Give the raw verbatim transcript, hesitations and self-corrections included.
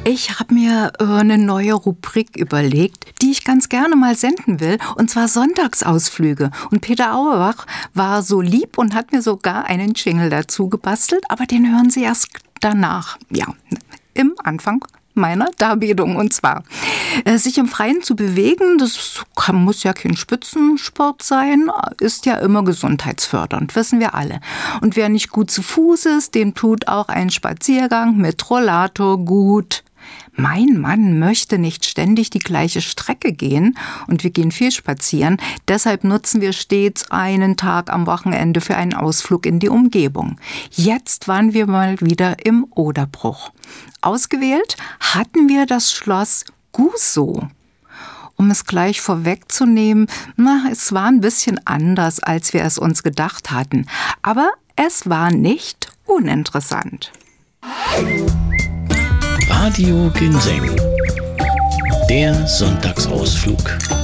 Ich habe mir äh, eine neue Rubrik überlegt, die ich ganz gerne mal senden will, und zwar Sonntagsausflüge. Und Peter Auerbach war so lieb und hat mir sogar einen Jingle dazu gebastelt, aber den hören Sie erst danach, ja, im Anfang meiner Darbietung. Und zwar, äh, sich im Freien zu bewegen, das kann, muss ja kein Spitzensport sein, ist ja immer gesundheitsfördernd, wissen wir alle. Und wer nicht gut zu Fuß ist, dem tut auch ein Spaziergang mit Rollator gut. Mein Mann möchte nicht ständig die gleiche Strecke gehen und wir gehen viel spazieren. Deshalb nutzen wir stets einen Tag am Wochenende für einen Ausflug in die Umgebung. Jetzt waren wir mal wieder im Oderbruch. Ausgewählt hatten wir das Schloss Gusow. Um es gleich vorwegzunehmen, na, es war ein bisschen anders, als wir es uns gedacht hatten. Aber es war nicht uninteressant. Radio Ginseng, der Sonntagsausflug.